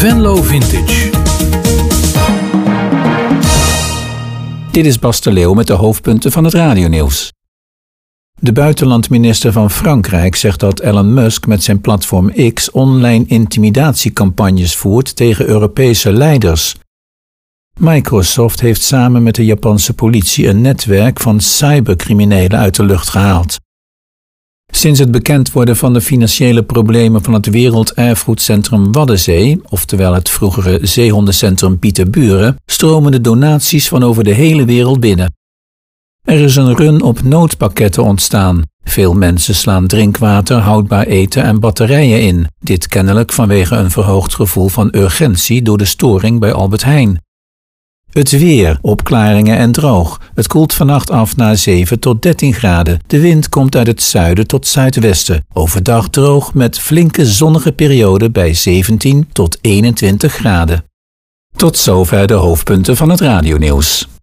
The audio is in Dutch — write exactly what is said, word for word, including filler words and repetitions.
Venlo Vintage. Dit is Bas de Leeuw met de hoofdpunten van het radionieuws. De buitenlandminister van Frankrijk zegt dat Elon Musk met zijn platform X online intimidatiecampagnes voert tegen Europese leiders. Microsoft heeft samen met de Japanse politie een netwerk van cybercriminelen uit de lucht gehaald. Sinds het bekend worden van de financiële problemen van het Werelderfgoedcentrum Waddenzee, oftewel het vroegere zeehondencentrum Pieterburen, stromen de donaties van over de hele wereld binnen. Er is een run op noodpakketten ontstaan. Veel mensen slaan drinkwater, houdbaar eten en batterijen in. Dit kennelijk vanwege een verhoogd gevoel van urgentie door de storing bij Albert Heijn. Het weer, opklaringen en droog. Het koelt vannacht af naar zeven tot dertien graden. De wind komt uit het zuiden tot zuidwesten. Overdag droog met flinke zonnige perioden bij zeventien tot eenentwintig graden. Tot zover de hoofdpunten van het radionieuws.